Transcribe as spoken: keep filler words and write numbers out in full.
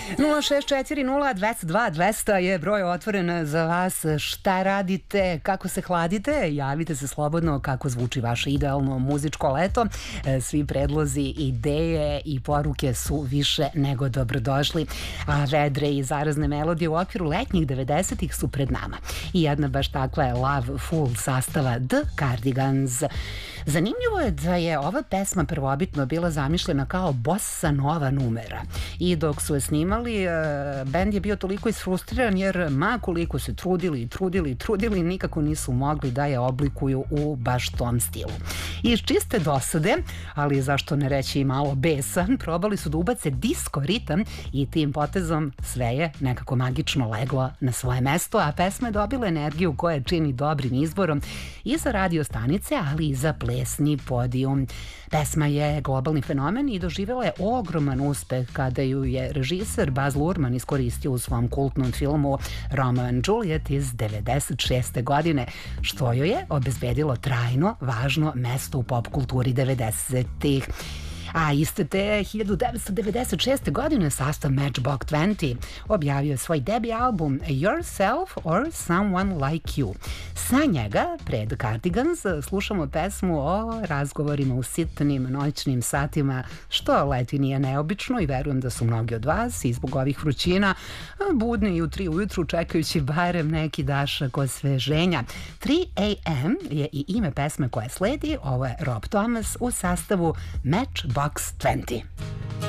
nula šest četiri nula dvesta dva dvesta je broj otvoren za vas. Šta radite, kako se hladite? Javite se slobodno kako zvuči vaše idealno muzičko leto. Svi predlozi, ideje i poruke su više nego dobrodošli. A vedre i zarazne melodije u okviru letnjih devedesetih su pred nama. I jedna baš takva je Love Full sastava The Cardigans. Zanimljivo je da je ova pesma prvobitno bila zamišljena kao bossa nova numera. I dok su je snimali, bend je bio toliko isfrustriran jer ma koliko se trudili i trudili i trudili, nikako nisu mogli da je oblikuju u baš tom stilu. I iz čiste dosade, ali zašto ne reći i malo besa, probali su da ubace disco ritam i tim potezom sve je nekako magično leglo na svoje mesto, a pesma je dobila energiju koja je čini dobrim izborom i za radio stanice, ali i za plesni podijum. Pesma je globalni fenomen i doživjela je ogroman uspeh kada ju je režiser Baz Luhrmann iskoristio u svom kultnom filmu Romeo and Juliet iz devedeset šeste godine, što joj je obezbedilo trajno važno mesto u pop kulturi devedesetih. A iste te hiljadu devetsto devedeset šeste. godine sastav Matchbox dvadeset objavio je svoj debi album Yourself or Someone Like You. Sa njega, pred Cardigans, slušamo pesmu o razgovorima u sitnim noćnim satima, što leti nije neobično i verujem da su mnogi od vas i zbog ovih vrućina budni i u tri ujutru čekajući barem neki dašak osveženja. tri a m je i ime pesme koja sledi, ovo je Rob Thomas u sastavu Matchbox dvadeset.